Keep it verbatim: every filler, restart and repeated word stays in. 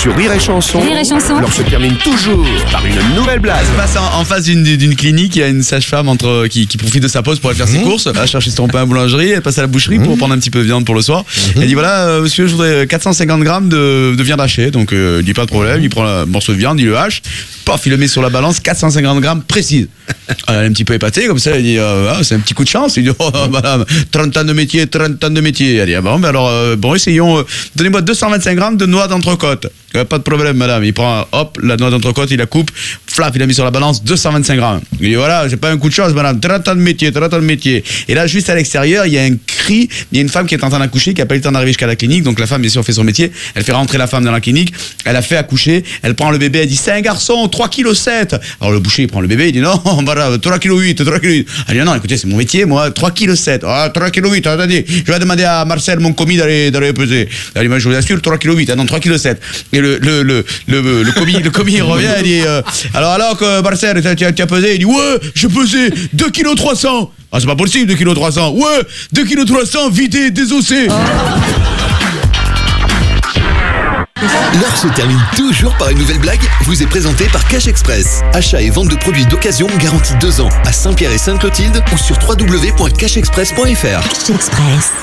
Sur Rire et Chanson, Rire et Chanson. l'heure se termine toujours par une nouvelle blague. Ça se passe en, en face d'une, d'une clinique, il y a une sage-femme entre, qui, qui profite de sa pause pour aller faire ses courses. Elle va chercher son pain à la boulangerie, elle passe à la boucherie pour prendre un petit peu de viande pour le soir. Elle dit voilà, euh, monsieur, je voudrais quatre cent cinquante grammes de, de viande hachée. Donc euh, il dit pas de problème, il prend un morceau de viande, il le hache, paf, il le met sur la balance, quatre cent cinquante grammes précise. Elle est un petit peu épatée comme ça, elle dit euh, ah, c'est un petit coup de chance. Il dit oh madame, trente ans de métier, trente ans de métier. Elle dit ah bon, ben alors euh, bon, essayons, euh, donnez-moi deux cent vingt-cinq grammes de noix d'entrecôte. Euh, pas de problème madame, il prend hop la noix d'entrecôte, il la coupe, flap, il la met sur la balance, deux cent vingt-cinq grammes. Il dit voilà, j'ai pas un coup de chance madame, trente ans de métier, trente ans de métier. Et là juste à l'extérieur, il y a un cri, il y a une femme qui est en train d'accoucher, qui a pas eu le temps d'arriver jusqu'à la clinique, donc la femme bien sûr fait son métier, elle fait rentrer la femme dans la clinique, elle a fait accoucher, elle prend le bébé, elle dit c'est un garçon, trois virgule sept kilos. Alors le boucher il prend le bébé, il dit non, voilà, trois virgule huit kilos, trois virgule huit. Elle dit non, écoutez, c'est mon métier, moi, trois virgule sept kilos. Ah, trois virgule huit, attendez, je vais demander à Marcel, mon commis, d'aller, d'aller peser. Elle dit, moi, je vous assure, trois virgule huit, ah non, trois virgule sept kilos. Et le, le, le, le, le commis, le commis, il revient, il dit, euh, alors, alors que Marcel, tu as, tu as pesé, il dit, ouais, je pesais deux virgule trois kilos. Ah, c'est pas possible, deux virgule trois kilos. Ouais, deux virgule trois kilos, vidé, désossé. L'heure se termine toujours par une nouvelle blague, vous est présentée par Cash Express. Achat et vente de produits d'occasion garantis deux ans à Saint-Pierre et Sainte-Clotilde ou sur w w w point cash express point f r. Cash Express.